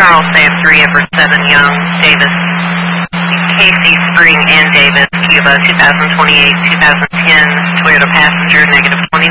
Charles, Sam 3, Everett 7, Young, Davis, Casey, Spring, and Davis, Cuba, 2028, 2010, Toyota Passenger, -20.